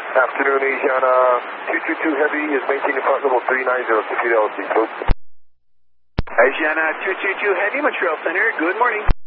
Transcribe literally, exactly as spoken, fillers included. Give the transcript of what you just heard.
Afternoon, Asiana two two two Heavy is maintaining flight level three nine zero to Fidelity. Asiana two two two Heavy, Montreal Center, good morning.